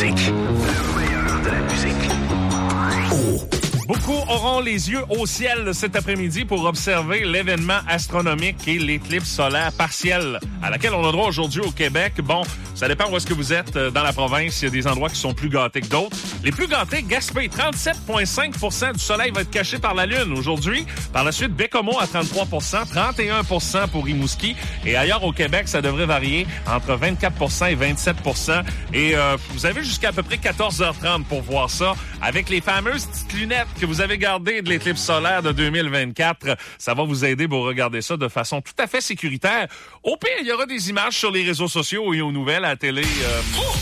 musique. Le meilleur de la musique. Beaucoup auront les yeux au ciel cet après-midi pour observer l'événement astronomique et l'éclipse solaire partielle à laquelle on a droit aujourd'hui au Québec. Bon, ça dépend où est-ce que vous êtes dans la province. Il y a des endroits qui sont plus gâtés que d'autres. Les plus gâtés, Gaspé, 37,5 % du soleil va être caché par la Lune aujourd'hui. Par la suite, Bécomo à 33 31 pour Rimouski. Et ailleurs au Québec, ça devrait varier entre 24 et 27 Et vous avez jusqu'à peu près 14h30 pour voir ça avec les fameuses petites lunettes que vous avez gardées de l'éclipse solaire de 2024. Ça va vous aider pour regarder ça de façon tout à fait sécuritaire. Au pire, il y aura des images sur les réseaux sociaux et aux nouvelles, à la télé.